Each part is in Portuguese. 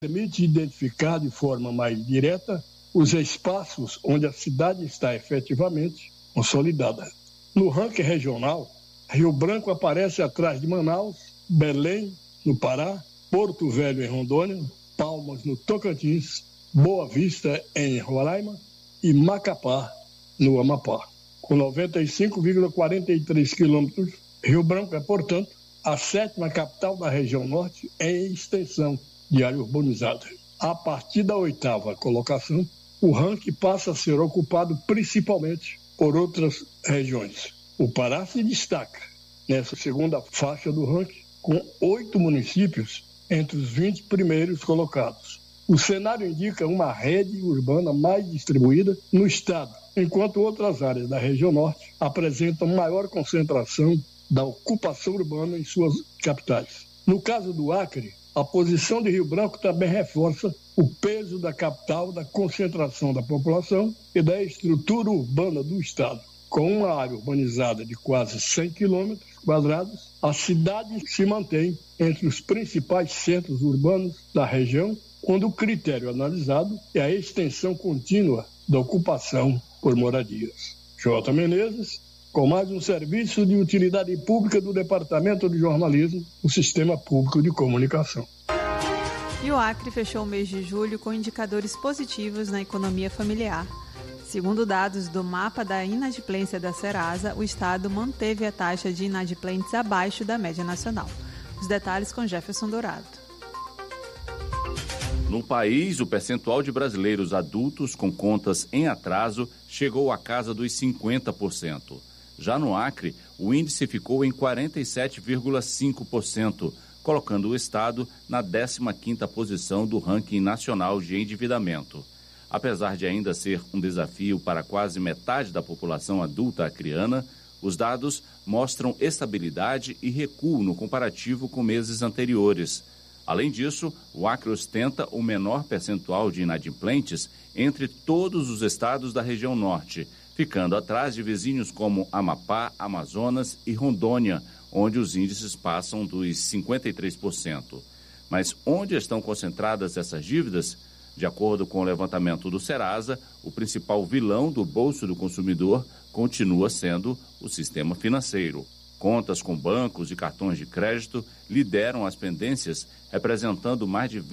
Permite identificar de forma mais direta os espaços onde a cidade está efetivamente consolidada. No ranking regional, Rio Branco aparece atrás de Manaus, Belém, no Pará, Porto Velho, em Rondônia, Palmas, no Tocantins, Boa Vista, em Roraima e Macapá, no Amapá. Com 95,43 quilômetros, Rio Branco é, portanto, a 7ª capital da região norte em extensão de área urbanizada. A partir da 8ª colocação, o ranking passa a ser ocupado principalmente por outras regiões. O Pará se destaca nessa segunda faixa do ranking, com 8 municípios entre os 20 primeiros colocados. O cenário indica uma rede urbana mais distribuída no estado, enquanto outras áreas da região norte apresentam maior concentração da ocupação urbana em suas capitais. No caso do Acre, a posição de Rio Branco também reforça o peso da capital, da concentração da população e da estrutura urbana do estado. Com uma área urbanizada de quase 100 quilômetros quadrados, a cidade se mantém entre os principais centros urbanos da região, quando o critério analisado é a extensão contínua da ocupação por moradias. J. Menezes, com mais um serviço de utilidade pública do Departamento de Jornalismo do Sistema Público de Comunicação. E o Acre fechou o mês de julho com indicadores positivos na economia familiar. Segundo dados do mapa da inadimplência da Serasa, o estado manteve a taxa de inadimplentes abaixo da média nacional. Os detalhes com Jefferson Dourado. No país, o percentual de brasileiros adultos com contas em atraso chegou à casa dos 50%. Já no Acre, o índice ficou em 47,5%, colocando o estado na 15ª posição do ranking nacional de endividamento. Apesar de ainda ser um desafio para quase metade da população adulta acreana, os dados mostram estabilidade e recuo no comparativo com meses anteriores. Além disso, o Acre ostenta o menor percentual de inadimplentes entre todos os estados da região norte, ficando atrás de vizinhos como Amapá, Amazonas e Rondônia, onde os índices passam dos 53%. Mas onde estão concentradas essas dívidas? De acordo com o levantamento do Serasa, o principal vilão do bolso do consumidor continua sendo o sistema financeiro. Contas com bancos e cartões de crédito lideram as pendências, representando mais de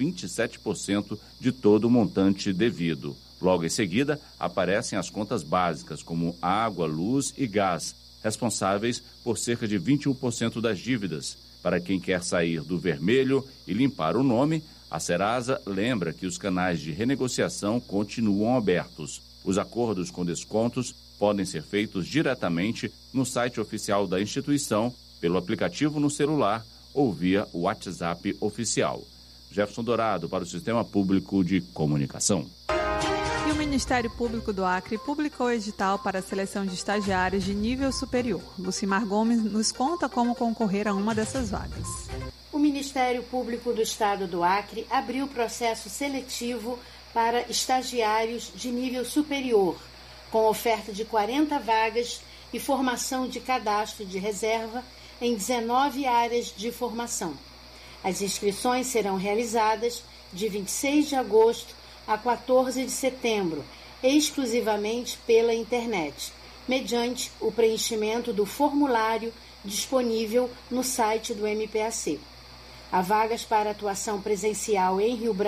27% de todo o montante devido. Logo em seguida, aparecem as contas básicas, como água, luz e gás, responsáveis por cerca de 21% das dívidas. Para quem quer sair do vermelho e limpar o nome, a Serasa lembra que os canais de renegociação continuam abertos. Os acordos com descontos podem ser feitos diretamente no site oficial da instituição, pelo aplicativo no celular ou via WhatsApp oficial. Jefferson Dourado para o Sistema Público de Comunicação. E o Ministério Público do Acre publicou edital para a seleção de estagiários de nível superior. Lucimar Gomes nos conta como concorrer a uma dessas vagas. O Ministério Público do Estado do Acre abriu processo seletivo para estagiários de nível superior, com oferta de 40 vagas e formação de cadastro de reserva em 19 áreas de formação. As inscrições serão realizadas de 26 de agosto a 14 de setembro, exclusivamente pela internet, mediante o preenchimento do formulário disponível no site do MPAC. Há vagas para atuação presencial em Rio Branco